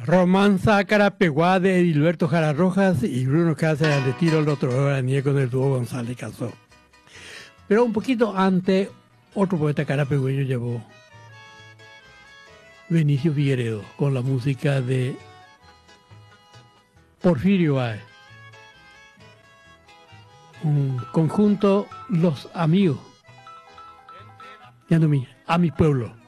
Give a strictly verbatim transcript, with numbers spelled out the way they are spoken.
Romanza Carapeguá de Edilberto Jara Rojas y Bruno Cáceres al retiro, el otro Oranié con el dúo González Casó. Pero un poquito antes, otro poeta carapegüeño llevó Benicio Figueredo con la música de Porfirio Báez. Un conjunto Los Amigos. Ya no mi, a mi pueblo.